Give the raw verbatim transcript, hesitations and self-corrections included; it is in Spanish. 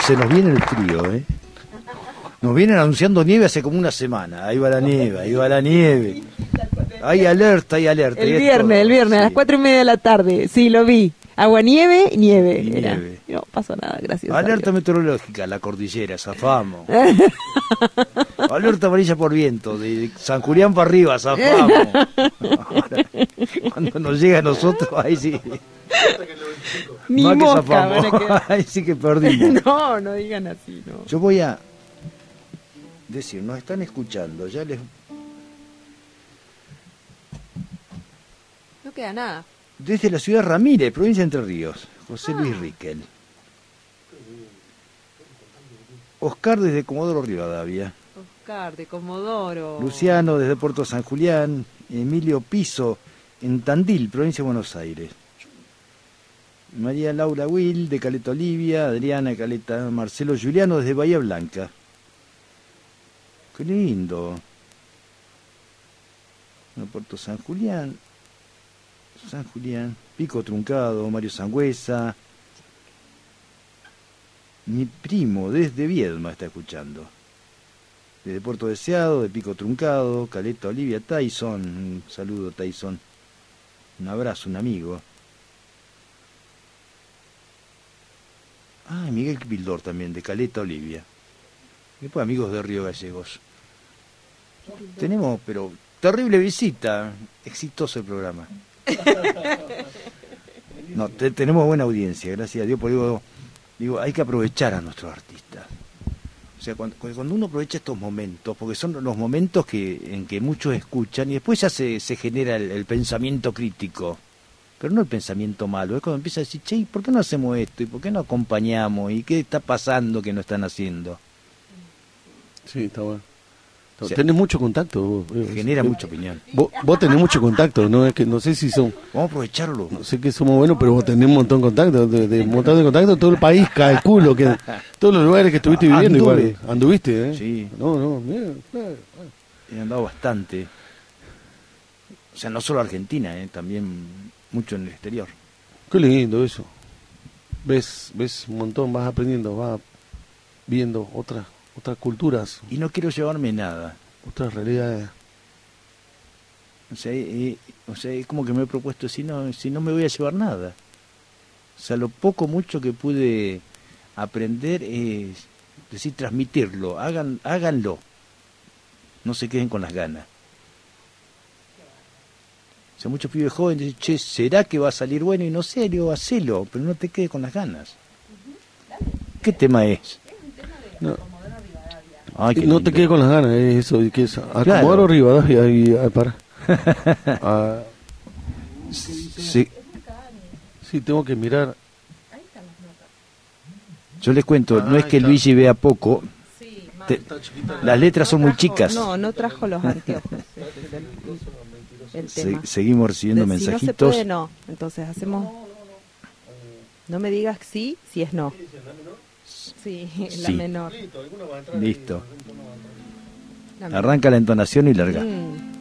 se nos viene el frío, ¿eh? Nos vienen anunciando nieve hace como una semana. Ahí va la nieve, ahí va la nieve. Hay alerta, hay alerta. El viernes, el viernes, sí. A las cuatro y media de la tarde. Sí, lo vi. Agua, nieve, nieve. Y nieve. No pasó nada, gracias. Alerta meteorológica, la cordillera, zafamos. Alerta amarilla por viento, de San Julián para arriba, zafamos. Ahora, cuando nos llega a nosotros, ahí sí. Ni más mosca que zafamos. van a quedar. Ahí sí que perdimos. No, no digan así, no. Yo voy a decir, nos están escuchando, ya les... No queda nada. Desde la ciudad Ramírez, provincia de Entre Ríos, José ah. Luis Riquel. Oscar desde Comodoro Rivadavia. Oscar de Comodoro. Luciano desde Puerto San Julián. Emilio Piso en Tandil, provincia de Buenos Aires. María Laura Will de Caleta Olivia. Adriana de Caleta. Marcelo Juliano desde Bahía Blanca. Qué lindo. En Puerto San Julián. San Julián, Pico Truncado, Mario Sangüesa. Mi primo desde Viedma está escuchando. Desde Puerto Deseado, de Pico Truncado, Caleta Olivia, Tyson. Un saludo, Tyson. Un abrazo, un amigo. Ah, Miguel Pildor también, de Caleta Olivia. Después amigos de Río Gallegos. Tenemos, pero, terrible visita. Exitoso el programa. No, te, tenemos buena audiencia, gracias a Dios, porque digo, digo, hay que aprovechar a nuestros artistas. O sea, cuando, cuando uno aprovecha estos momentos, porque son los momentos que en que muchos escuchan y después ya se, se genera el, el pensamiento crítico, pero no el pensamiento malo, es cuando empieza a decir, che, ¿por qué no hacemos esto? ¿Y por qué no acompañamos? ¿Y qué está pasando que no están haciendo? Sí, está bueno. O sea, tenés mucho contacto vos, genera vos, mucha opinión. Vos, vos tenés mucho contacto, no es que no sé si son. Vamos a aprovecharlo. No sé que somos buenos, pero vos tenés un montón de contacto, de, de un montón de contacto, todo el país, calculo que todos los lugares que estuviste viviendo Anduve. igual. Anduviste, ¿eh? Sí. No, no, mira, claro. He andado bastante. O sea, no solo Argentina, ¿eh? También mucho en el exterior. Qué lindo eso. Ves, ves un montón, vas aprendiendo, vas viendo otras otras culturas. Y no quiero llevarme nada. Otras realidades. O sea, eh, o sea, es como que me he propuesto, si no, si no me voy a llevar nada. O sea, lo poco, mucho que pude aprender es decir, transmitirlo. Hagan, háganlo. No se queden con las ganas. O sea, muchos pibes jóvenes dicen, che, ¿será que va a salir bueno? Y no sé, digo, hacelo, pero no te quedes con las ganas. ¿Qué tema es? No. Ay, no lindo. Te quedes con las ganas, es eso, que es Comodoro Rivadavia y para. ah, sí. Sí, tengo que mirar. Yo les cuento, no es que Luigi vea poco, te, las letras son muy chicas. No, no trajo los anteojos. El tema. Se, seguimos recibiendo de, mensajitos. Si no se puede, no. Entonces hacemos. No me digas sí, si es no. Sí, la sí. menor. Listo. Arranca la entonación y larga. Mm.